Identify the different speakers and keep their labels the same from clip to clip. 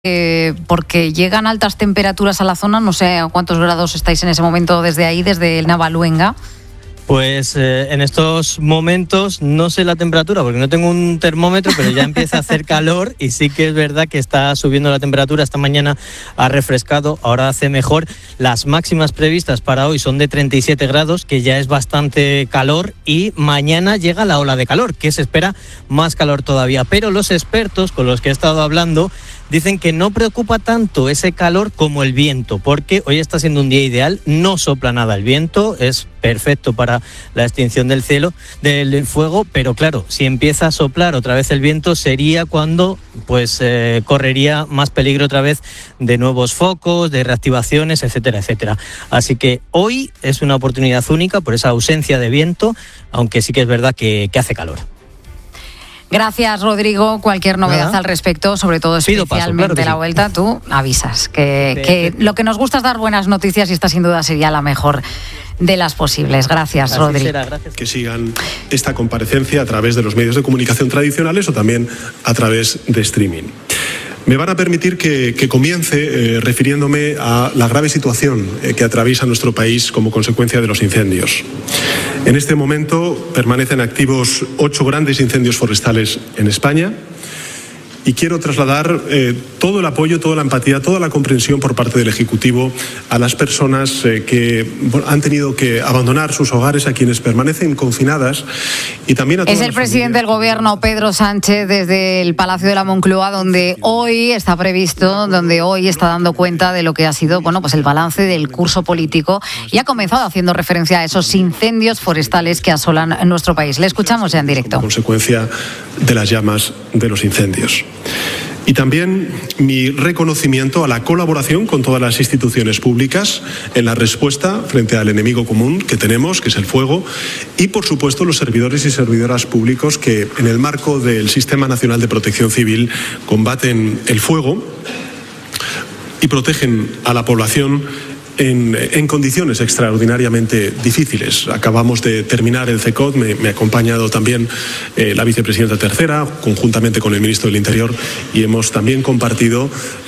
Speaker 1: porque llegan altas temperaturas a la zona. No sé a cuántos grados estáis en ese momento desde ahí, desde el Navaluenga.
Speaker 2: Pues en estos momentos no sé la temperatura porque no tengo un termómetro, pero ya empieza a hacer calor y sí que es verdad que está subiendo la temperatura. Esta mañana ha refrescado, ahora hace mejor. Las máximas previstas para hoy son de 37 grados, que ya es bastante calor, y mañana llega la ola de calor, que se espera más calor todavía. Pero los expertos con los que he estado hablando dicen que no preocupa tanto ese calor como el viento, porque hoy está siendo un día ideal, no sopla nada el viento, es perfecto para la extinción del fuego, pero claro, si empieza a soplar otra vez el viento sería cuando correría más peligro otra vez de nuevos focos, de reactivaciones, etcétera, etcétera. Así que hoy es una oportunidad única por esa ausencia de viento, aunque sí que es verdad que hace calor.
Speaker 1: Gracias, Rodrigo. Cualquier novedad al respecto, sobre todo especialmente la vuelta, tú avisas. Que lo que nos gusta es dar buenas noticias y esta sin duda sería la mejor de las posibles. Gracias, Rodrigo.
Speaker 3: Que sigan esta comparecencia a través de los medios de comunicación tradicionales o también a través de streaming. Me van a permitir que comience refiriéndome a la grave situación que atraviesa nuestro país como consecuencia de los incendios. En este momento permanecen activos 8 grandes incendios forestales en España y quiero trasladar todo el apoyo, toda la empatía, toda la comprensión por parte del Ejecutivo a las personas que han tenido que abandonar sus hogares, a quienes permanecen confinadas y también a todas
Speaker 1: las familias. Es el presidente del Gobierno, Pedro Sánchez, desde el Palacio de la Moncloa, donde hoy está dando cuenta de lo que ha sido el balance del curso político y ha comenzado haciendo referencia a esos incendios forestales que asolan nuestro país. Le escuchamos ya en directo.
Speaker 3: Como consecuencia de las llamas de los incendios. Y también mi reconocimiento a la colaboración con todas las instituciones públicas en la respuesta frente al enemigo común que tenemos, que es el fuego, y por supuesto los servidores y servidoras públicos que en el marco del Sistema Nacional de Protección Civil combaten el fuego y protegen a la población en condiciones extraordinariamente difíciles. Acabamos de terminar el CECOT, me ha acompañado también la vicepresidenta tercera, conjuntamente con el ministro del Interior, y hemos también compartido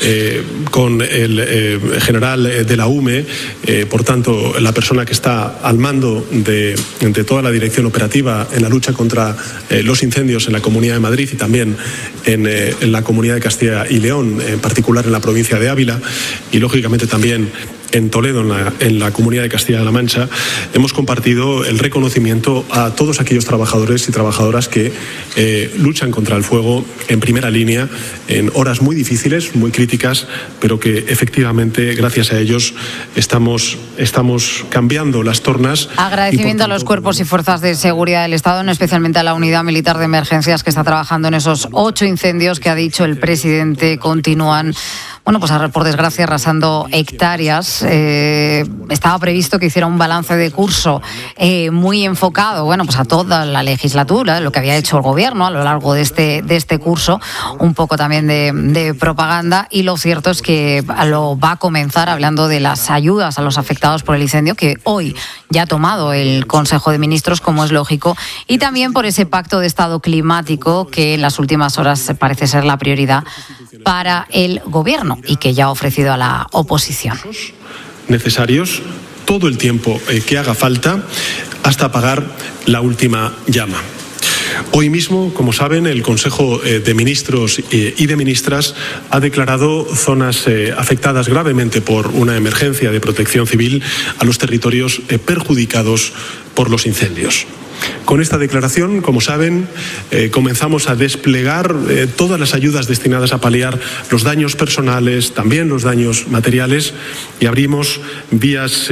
Speaker 3: con el general de la UME, por tanto, la persona que está al mando de toda la dirección operativa en la lucha contra los incendios en la Comunidad de Madrid y también en la Comunidad de Castilla y León, en particular en la provincia de Ávila, y lógicamente también en Toledo, en la Comunidad de Castilla-La Mancha. Hemos compartido el reconocimiento a todos aquellos trabajadores y trabajadoras que luchan contra el fuego en primera línea en horas muy difíciles, muy críticas, pero que efectivamente gracias a ellos estamos cambiando las tornas.
Speaker 1: Agradecimiento a los cuerpos y fuerzas de seguridad del Estado, especialmente a la Unidad Militar de Emergencias que está trabajando en esos 8 incendios que ha dicho el presidente continúan por desgracia arrasando hectáreas. Estaba previsto que hiciera un balance de curso muy enfocado a toda la legislatura, lo que había hecho el gobierno a lo largo de este curso, un poco también de propaganda, y lo cierto es que lo va a comenzar hablando de las ayudas a los afectados por el incendio, que hoy ya ha tomado el Consejo de Ministros, como es lógico, y también por ese pacto de estado climático que en las últimas horas parece ser la prioridad para el gobierno y que ya ha ofrecido a la oposición.
Speaker 3: Necesarios todo el tiempo que haga falta hasta apagar la última llama. Hoy mismo, como saben, el Consejo de Ministros y de Ministras ha declarado zonas afectadas gravemente por una emergencia de protección civil a los territorios perjudicados por los incendios. Con esta declaración, como saben, comenzamos a desplegar todas las ayudas destinadas a paliar los daños personales, también los daños materiales, y abrimos vías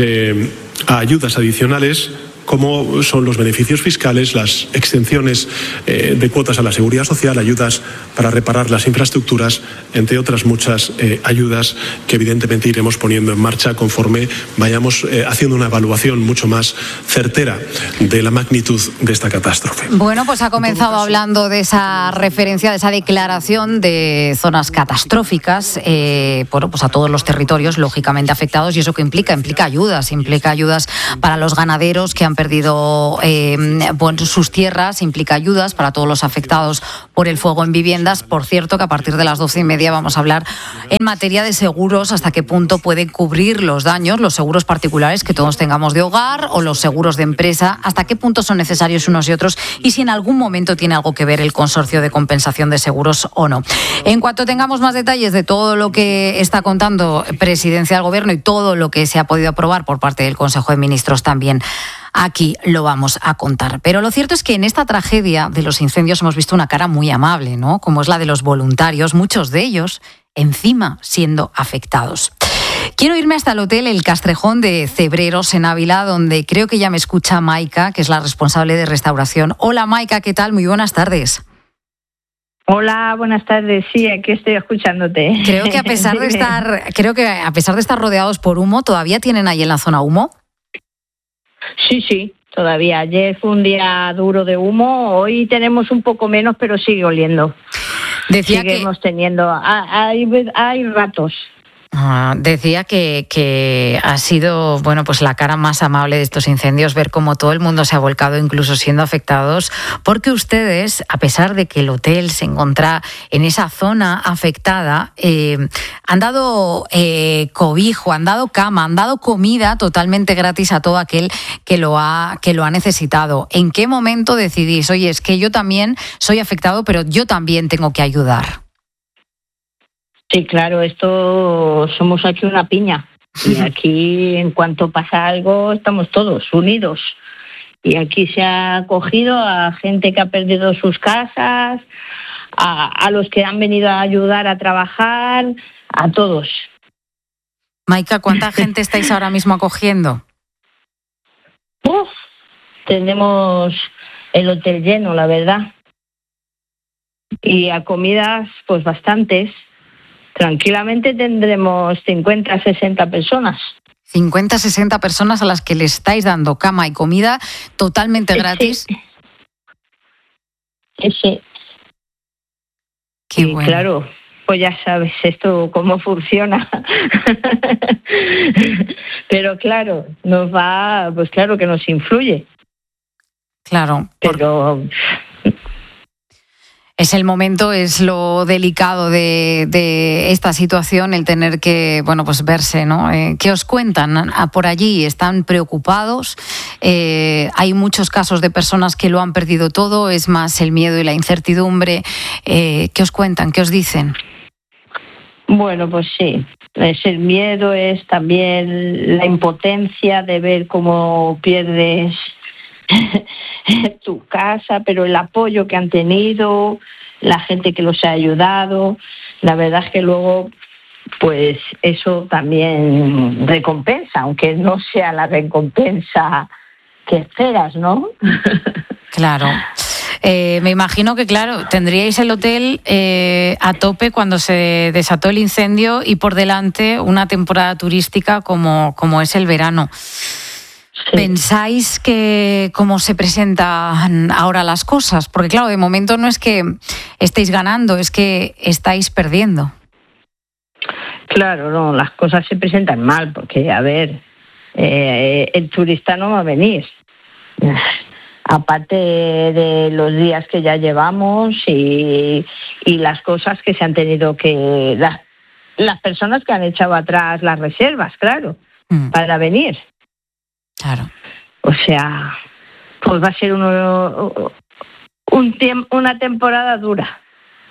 Speaker 3: a ayudas adicionales, como son los beneficios fiscales, las exenciones de cuotas a la seguridad social, ayudas para reparar las infraestructuras, entre otras muchas ayudas que evidentemente iremos poniendo en marcha conforme vayamos haciendo una evaluación mucho más certera de la magnitud de esta catástrofe.
Speaker 1: Ha comenzado hablando de esa referencia, de esa declaración de zonas catastróficas, a todos los territorios lógicamente afectados, y eso que implica ayudas para los ganaderos que han han perdido sus tierras, implica ayudas para todos los afectados por el fuego en viviendas. Por cierto, que a partir de las 12:30 vamos a hablar en materia de seguros, hasta qué punto pueden cubrir los daños, los seguros particulares que todos tengamos de hogar o los seguros de empresa, hasta qué punto son necesarios unos y otros y si en algún momento tiene algo que ver el consorcio de compensación de seguros o no. En cuanto tengamos más detalles de todo lo que está contando Presidencia del Gobierno y todo lo que se ha podido aprobar por parte del Consejo de Ministros, también aquí lo vamos a contar. Pero lo cierto es que en esta tragedia de los incendios hemos visto una cara muy amable, ¿no? Como es la de los voluntarios, muchos de ellos encima siendo afectados. Quiero irme hasta el hotel El Castrejón de Cebreros, en Ávila, donde creo que ya me escucha Maika, que es la responsable de restauración. Hola Maika, ¿qué tal? Muy buenas tardes.
Speaker 4: Hola, buenas tardes. Sí, aquí estoy escuchándote.
Speaker 1: Creo que a pesar de estar rodeados por humo, ¿todavía tienen ahí en la zona humo?
Speaker 4: Sí, todavía. Ayer fue un día duro de humo, hoy tenemos un poco menos, pero sigue oliendo. Seguimos teniendo, hay ratos.
Speaker 1: Decía que ha sido, bueno, pues la cara más amable de estos incendios, ver cómo todo el mundo se ha volcado, incluso siendo afectados, porque ustedes, a pesar de que el hotel se encuentra en esa zona afectada, han dado cobijo, han dado cama, han dado comida totalmente gratis a todo aquel que lo ha necesitado. ¿En qué momento decidís, oye, es que yo también soy afectado, pero yo también tengo que ayudar?
Speaker 4: Sí, claro, esto somos aquí una piña y aquí en cuanto pasa algo estamos todos unidos y aquí se ha acogido a gente que ha perdido sus casas, a los que han venido a ayudar a trabajar, a todos.
Speaker 1: Maika, ¿cuánta gente estáis ahora mismo acogiendo?
Speaker 4: Tenemos el hotel lleno, la verdad, y a comidas pues bastantes. Tranquilamente tendremos 50, 60 personas.
Speaker 1: 50, 60 personas a las que le estáis dando cama y comida totalmente gratis.
Speaker 4: Sí.
Speaker 1: Qué bueno.
Speaker 4: Claro, pues ya sabes esto cómo funciona. Pero claro, pues claro que nos influye.
Speaker 1: Claro.
Speaker 4: Pero
Speaker 1: es el momento, es lo delicado de esta situación, el tener que, bueno, pues verse, ¿no? ¿Qué os cuentan por allí? ¿Están preocupados? Hay muchos casos de personas que lo han perdido todo, es más el miedo y la incertidumbre. ¿Qué os cuentan? ¿Qué os dicen?
Speaker 4: Bueno, pues sí, es el miedo, es también la impotencia de ver cómo pierdes tu casa, pero el apoyo que han tenido, la gente que los ha ayudado, la verdad es que luego pues eso también recompensa, aunque no sea la recompensa que esperas, ¿no?
Speaker 1: Claro. Me imagino que, claro, tendríais el hotel a tope cuando se desató el incendio y por delante una temporada turística como es el verano. Sí. ¿Pensáis que cómo se presentan ahora las cosas? Porque claro, de momento no es que estéis ganando, es que estáis perdiendo.
Speaker 4: Claro, no, las cosas se presentan mal, porque, a ver, el turista no va a venir. Aparte de los días que ya llevamos y las cosas que se han tenido que... Las personas que han echado atrás las reservas, claro, para venir.
Speaker 1: Claro.
Speaker 4: O sea, pues va a ser una temporada dura.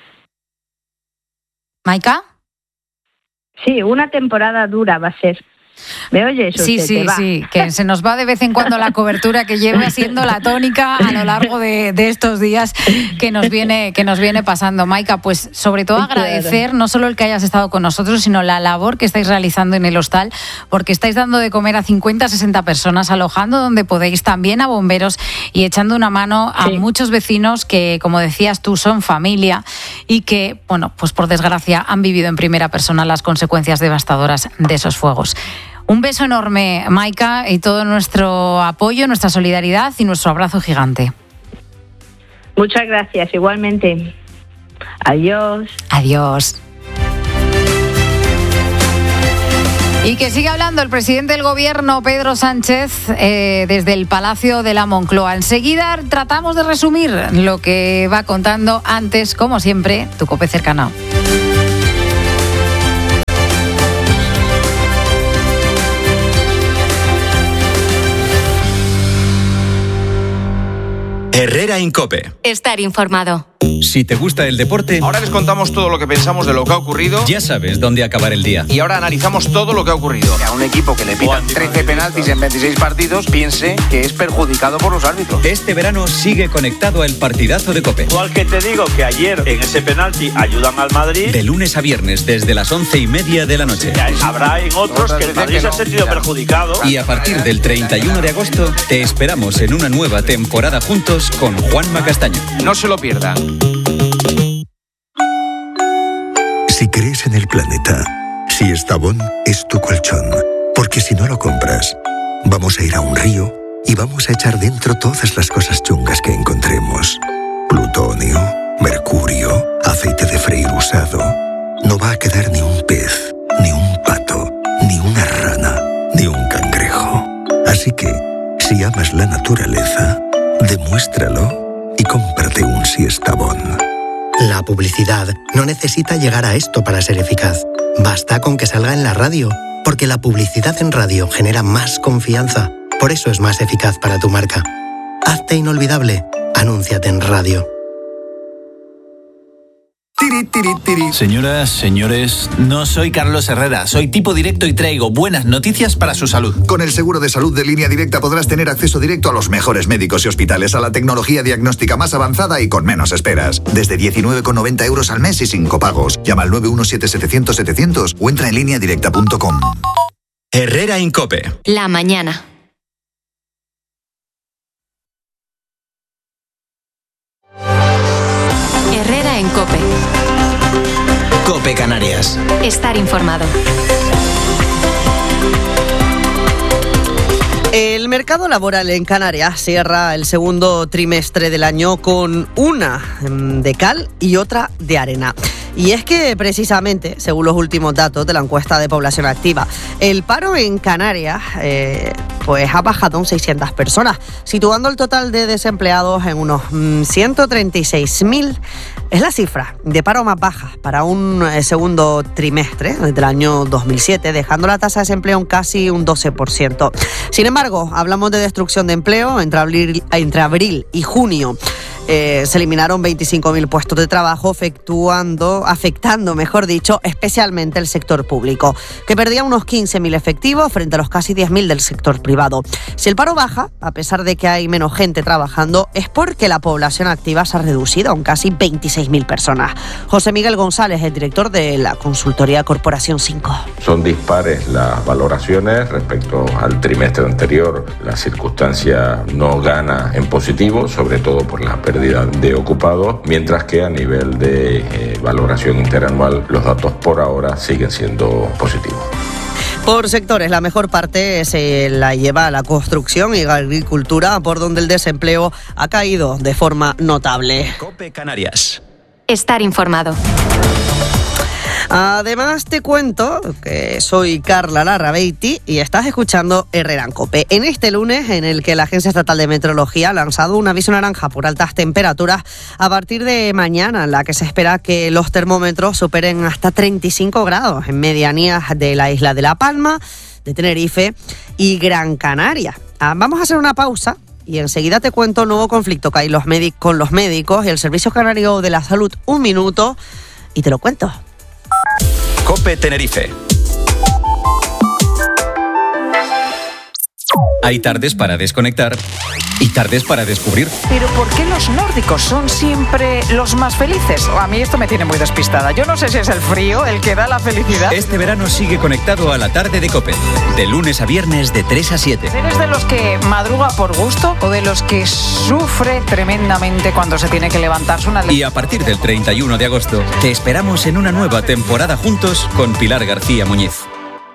Speaker 1: ¿Maika?
Speaker 4: Sí, una temporada dura va a ser. ¿Me oyes?
Speaker 1: Sí, que se nos va de vez en cuando la cobertura, que lleva siendo la tónica a lo largo de estos días que nos viene pasando. Maika, pues sobre todo agradecer no solo el que hayas estado con nosotros, sino la labor que estáis realizando en el hostal, porque estáis dando de comer a 50, 60 personas, alojando donde podéis, también a bomberos y echando una mano a muchos vecinos que, como decías tú, son familia y que, bueno, pues por desgracia han vivido en primera persona las consecuencias devastadoras de esos fuegos. Un beso enorme, Maika, y todo nuestro apoyo, nuestra solidaridad y nuestro abrazo gigante.
Speaker 4: Muchas gracias, igualmente. Adiós.
Speaker 1: Adiós. Y que sigue hablando el presidente del Gobierno, Pedro Sánchez, desde el Palacio de la Moncloa. Enseguida tratamos de resumir lo que va contando. Antes, como siempre, tu COPE cercana.
Speaker 5: Herrera en COPE.
Speaker 6: Estar informado.
Speaker 5: Si te gusta el deporte,
Speaker 7: ahora les contamos todo lo que pensamos de lo que ha ocurrido.
Speaker 5: Ya sabes dónde acabar el día.
Speaker 7: Y ahora analizamos todo lo que ha ocurrido. A un equipo que le pitan 13 penaltis en 26 partidos piense que es perjudicado por los árbitros.
Speaker 5: Este verano sigue conectado al partidazo de COPE.
Speaker 8: Igual que te digo que ayer en ese penalti ayudan al Madrid.
Speaker 5: De lunes a viernes desde las 11:30 de la noche.
Speaker 8: Habrá en otros que el Madrid se ha sentido perjudicado.
Speaker 5: Y a partir del 31 de agosto te esperamos en una nueva temporada juntos con Juanma Castaño.
Speaker 7: No se lo pierdan.
Speaker 9: Si crees en el planeta, si Estavón es tu colchón, porque si no lo compras, vamos a ir a un río y vamos a echar dentro todas las cosas chungas que encontremos. Plutonio, mercurio, aceite de freír usado. No va a quedar ni un pez, ni un pato, ni una rana, ni un cangrejo. Así que, si amas la naturaleza, demuéstralo y cómprate un Siestabón.
Speaker 10: La publicidad no necesita llegar a esto para ser eficaz. Basta con que salga en la radio, porque la publicidad en radio genera más confianza. Por eso es más eficaz para tu marca. Hazte inolvidable. Anúnciate en radio.
Speaker 11: Señoras, señores, no soy Carlos Herrera, soy tipo directo y traigo buenas noticias para su salud.
Speaker 12: Con el seguro de salud de Línea Directa podrás tener acceso directo a los mejores médicos y hospitales, a la tecnología diagnóstica más avanzada y con menos esperas. Desde 19,90 euros al mes y sin copagos. Llama al 917-700-700 o entra en lineadirecta.com.
Speaker 5: Herrera en COPE.
Speaker 6: La mañana. Herrera en COPE.
Speaker 5: COPE Canarias.
Speaker 6: Estar informado.
Speaker 13: El mercado laboral en Canarias cierra el segundo trimestre del año con una de cal y otra de arena. Y es que precisamente, según los últimos datos de la encuesta de población activa, el paro en Canarias pues ha bajado en 600 personas, situando el total de desempleados en unos 136.000. Es la cifra de paro más baja para un segundo trimestre desde el año 2007, dejando la tasa de desempleo en casi un 12%. Sin embargo, hablamos de destrucción de empleo entre abril y junio. Se eliminaron 25.000 puestos de trabajo, afectando, mejor dicho, especialmente el sector público, que perdía unos 15.000 efectivos frente a los casi 10.000 del sector privado. Si el paro baja, a pesar de que hay menos gente trabajando, es porque la población activa se ha reducido a casi 26.000 personas. José Miguel González, el director de la consultoría Corporación 5.
Speaker 14: Son dispares las valoraciones respecto al trimestre anterior. La circunstancia no gana en positivo, sobre todo por la pérdida de ocupados, mientras que a nivel de valoración interanual los datos por ahora siguen siendo positivos.
Speaker 13: Por sectores, la mejor parte se la lleva la construcción y la agricultura, por donde el desempleo ha caído de forma notable.
Speaker 5: COPE Canarias.
Speaker 6: Estar informado.
Speaker 13: Además te cuento que soy Carla Larrabeiti y estás escuchando Herrera en COPE. En este lunes en el que la Agencia Estatal de Meteorología ha lanzado un aviso naranja por altas temperaturas a partir de mañana, en la que se espera que los termómetros superen hasta 35 grados en medianías de la isla de La Palma, de Tenerife y Gran Canaria. Vamos a hacer una pausa y enseguida te cuento el nuevo conflicto que hay con los médicos y el Servicio Canario de la Salud. Un minuto y te lo cuento.
Speaker 5: COPE Tenerife. Hay tardes para desconectar y tardes para descubrir.
Speaker 15: Pero ¿por qué los nórdicos son siempre los más felices? A mí esto me tiene muy despistada. Yo no sé si es el frío el que da la felicidad.
Speaker 5: Este verano sigue conectado a la tarde de COPE. De lunes a viernes de 3 a 7.
Speaker 15: ¿Eres de los que madruga por gusto o de los que sufre tremendamente cuando se tiene que levantarse una...
Speaker 5: Y a partir del 31 de agosto te esperamos en una nueva temporada juntos con Pilar García Muñiz.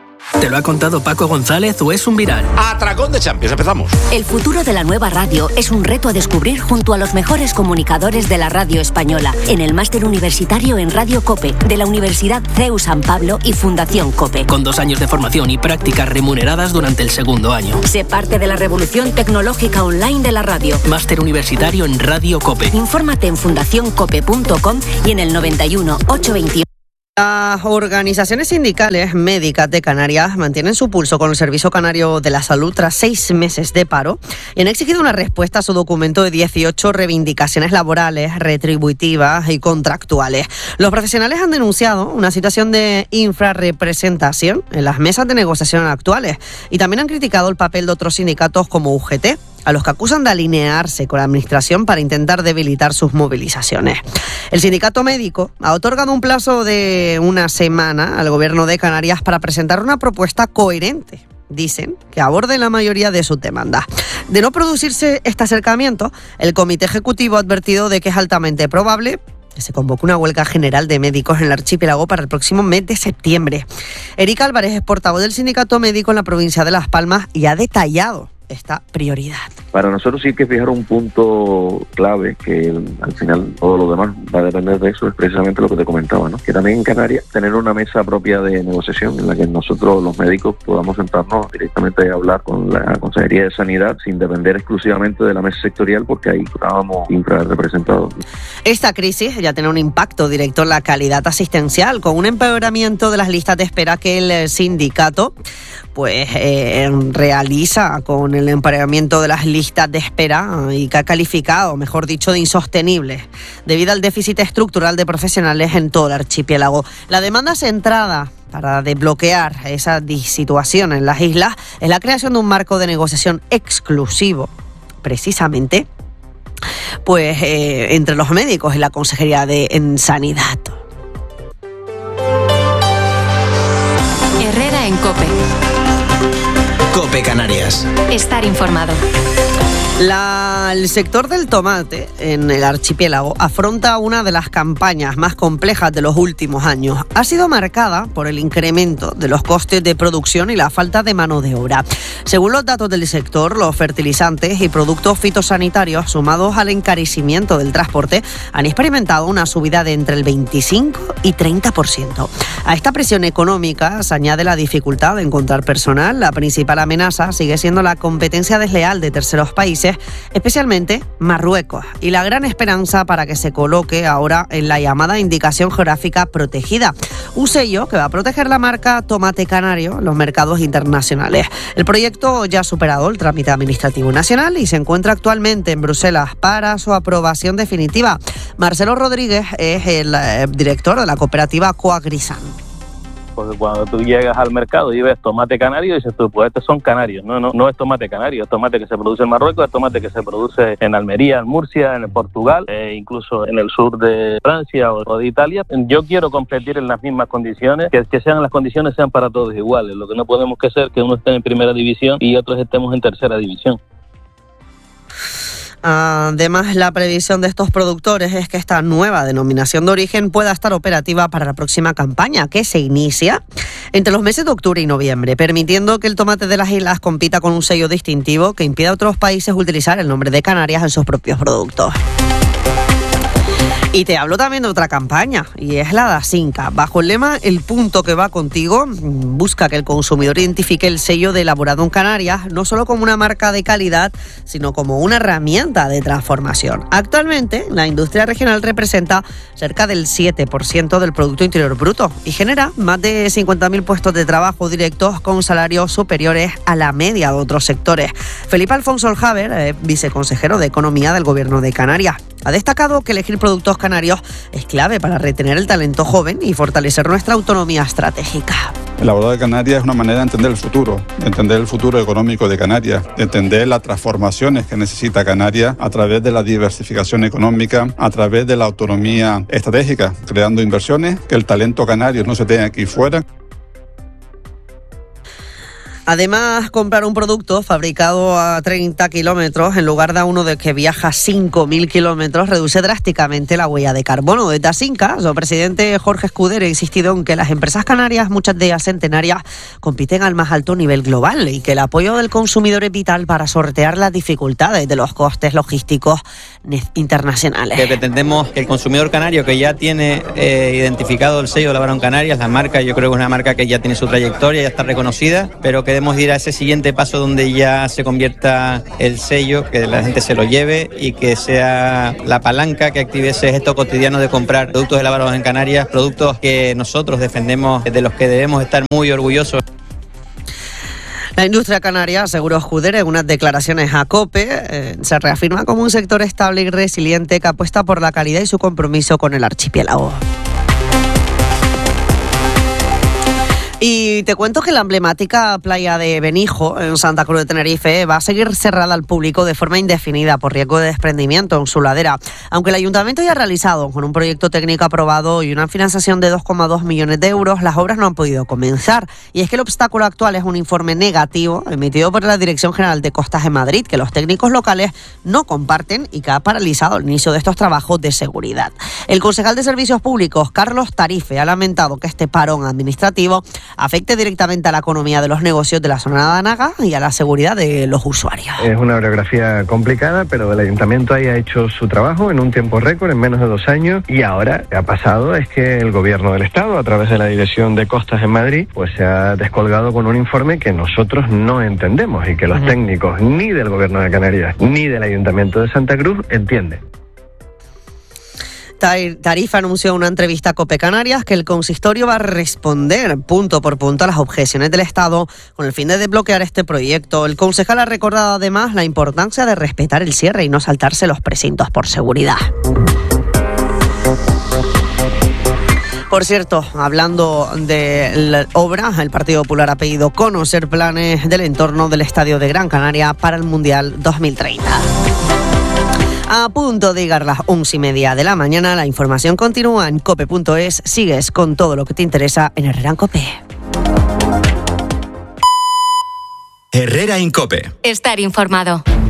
Speaker 16: ¿Te lo ha contado Paco González o es un viral?
Speaker 17: Atracón de Champions, empezamos.
Speaker 18: El futuro de la nueva radio es un reto a descubrir junto a los mejores comunicadores de la radio española en el máster universitario en Radio COPE de la Universidad CEU San Pablo y Fundación COPE.
Speaker 16: Con 2 años de formación y prácticas remuneradas durante el segundo año.
Speaker 18: Sé parte de la revolución tecnológica online de la radio.
Speaker 16: Máster universitario en Radio COPE.
Speaker 18: Infórmate en fundacioncope.com y en el 91 821.
Speaker 13: Las organizaciones sindicales médicas de Canarias mantienen su pulso con el Servicio Canario de la Salud tras 6 meses de paro y han exigido una respuesta a su documento de 18 reivindicaciones laborales, retributivas y contractuales. Los profesionales han denunciado una situación de infrarrepresentación en las mesas de negociación actuales y también han criticado el papel de otros sindicatos como UGT, a los que acusan de alinearse con la Administración para intentar debilitar sus movilizaciones. El sindicato médico ha otorgado un plazo de 1 semana al Gobierno de Canarias para presentar una propuesta coherente, dicen, que aborde la mayoría de sus demandas. De no producirse este acercamiento, el Comité Ejecutivo ha advertido de que es altamente probable que se convoque una huelga general de médicos en el archipiélago para el próximo mes de septiembre. Erika Álvarez es portavoz del sindicato médico en la provincia de Las Palmas y ha detallado esta prioridad.
Speaker 19: Para nosotros sí hay que fijar un punto clave, que al final todo lo demás va a depender de eso, es precisamente lo que te comentaba, ¿no? Que también en Canarias tener una mesa propia de negociación en la que nosotros los médicos podamos sentarnos directamente a hablar con la Consejería de Sanidad sin depender exclusivamente de la mesa sectorial, porque ahí estábamos infrarrepresentados.
Speaker 13: Esta crisis ya tiene un impacto directo en la calidad asistencial, con un empeoramiento de las listas de espera que el sindicato realiza con el empeoramiento de las listas de espera y que ha calificado, mejor dicho, de insostenible debido al déficit estructural de profesionales en todo el archipiélago. La demanda centrada para desbloquear esa situación en las islas es la creación de un marco de negociación exclusivo, precisamente, entre los médicos y la Consejería de Sanidad.
Speaker 6: Herrera en COPE.
Speaker 11: COPE Canarias.
Speaker 6: Estar informado.
Speaker 13: El sector del tomate en el archipiélago afronta una de las campañas más complejas de los últimos años. Ha sido marcada por el incremento de los costes de producción y la falta de mano de obra. Según los datos del sector, los fertilizantes y productos fitosanitarios, sumados al encarecimiento del transporte, han experimentado una subida de entre el 25 y 30%. A esta presión económica se añade la dificultad de encontrar personal. La principal amenaza sigue siendo la competencia desleal de terceros países, especialmente Marruecos, y la gran esperanza para que se coloque ahora en la llamada indicación geográfica protegida, un sello que va a proteger la marca Tomate Canario en los mercados internacionales. El proyecto ya ha superado el trámite administrativo nacional y se encuentra actualmente en Bruselas para su aprobación definitiva. Marcelo Rodríguez es el director de la cooperativa Coagrisan.
Speaker 20: Porque cuando tú llegas al mercado y ves tomate canario, dices tú, pues estos son canarios. No es tomate canario, es tomate que se produce en Marruecos, es tomate que se produce en Almería, en Murcia, en Portugal, incluso en el sur de Francia o de Italia. Yo quiero competir en las mismas condiciones, que sean las condiciones sean para todos iguales. Lo que no podemos que ser que uno esté en primera división y otros estemos en tercera división.
Speaker 13: Además, la previsión de estos productores es que esta nueva denominación de origen pueda estar operativa para la próxima campaña, que se inicia entre los meses de octubre y noviembre, permitiendo que el tomate de las islas compita con un sello distintivo que impida a otros países utilizar el nombre de Canarias en sus propios productos. Y te hablo también de otra campaña, y es la de Asinca. Bajo el lema El punto que va contigo, busca que el consumidor identifique el sello de elaborado en Canarias, no solo como una marca de calidad, sino como una herramienta de transformación. Actualmente, la industria regional representa cerca del 7% del Producto Interior Bruto y genera más de 50.000 puestos de trabajo directos con salarios superiores a la media de otros sectores. Felipe Alfonso Oljaver, viceconsejero de Economía del Gobierno de Canarias, ha destacado que elegir productos canarios es clave para retener el talento joven y fortalecer nuestra autonomía estratégica.
Speaker 21: Elaborado de Canarias es una manera de entender el futuro económico de Canarias, de entender las transformaciones que necesita Canarias a través de la diversificación económica, a través de la autonomía estratégica, creando inversiones, que el talento canario no se tenga aquí fuera.
Speaker 13: Además, comprar un producto fabricado a 30 kilómetros en lugar de uno de que viaja 5.000 kilómetros reduce drásticamente la huella de carbono. Desde Asinca, su presidente Jorge Escuder ha insistido en que las empresas canarias, muchas de ellas centenarias, compiten al más alto nivel global y que el apoyo del consumidor es vital para sortear las dificultades de los costes logísticos internacionales.
Speaker 2: Que pretendemos que el consumidor canario, que ya tiene identificado el sello Elaborados en Canarias, la marca, yo creo que es una marca que ya tiene su trayectoria, ya está reconocida, pero queremos ir a ese siguiente paso donde ya se convierta el sello, que la gente se lo lleve y que sea la palanca que active ese gesto cotidiano de comprar productos elaborados en Canarias, productos que nosotros defendemos, de los que debemos estar muy orgullosos.
Speaker 13: La industria canaria, aseguró Escuder en unas declaraciones a COPE, se reafirma como un sector estable y resiliente que apuesta por la calidad y su compromiso con el archipiélago. Y te cuento que la emblemática playa de Benijo, en Santa Cruz de Tenerife, va a seguir cerrada al público de forma indefinida por riesgo de desprendimiento en su ladera. Aunque el ayuntamiento ya ha realizado con un proyecto técnico aprobado y una financiación de 2,2 millones de euros, las obras no han podido comenzar. Y es que el obstáculo actual es un informe negativo emitido por la Dirección General de Costas de Madrid, que los técnicos locales no comparten y que ha paralizado el inicio de estos trabajos de seguridad. El concejal de Servicios Públicos, Carlos Tarife, ha lamentado que este parón administrativo afecte directamente a la economía de los negocios de la zona de Anaga y a la seguridad de los usuarios.
Speaker 22: Es una orografía complicada, pero el ayuntamiento ahí ha hecho su trabajo en un tiempo récord, en menos de 2 años, y ahora lo que ha pasado es que el gobierno del Estado, a través de la Dirección de Costas en Madrid, pues se ha descolgado con un informe que nosotros no entendemos y que los técnicos ni del gobierno de Canarias ni del ayuntamiento de Santa Cruz entienden.
Speaker 13: Tarifa anunció en una entrevista a COPE Canarias que el consistorio va a responder punto por punto a las objeciones del Estado con el fin de desbloquear este proyecto. El concejal ha recordado además la importancia de respetar el cierre y no saltarse los precintos por seguridad. Por cierto, hablando de la obra, el Partido Popular ha pedido conocer planes del entorno del Estadio de Gran Canaria para el Mundial 2030. A punto de llegar las 11:30 de la mañana, la información continúa en cope.es. Sigues con todo lo que te interesa en Herrera en Cope.
Speaker 5: Herrera en Cope.
Speaker 6: Estar informado.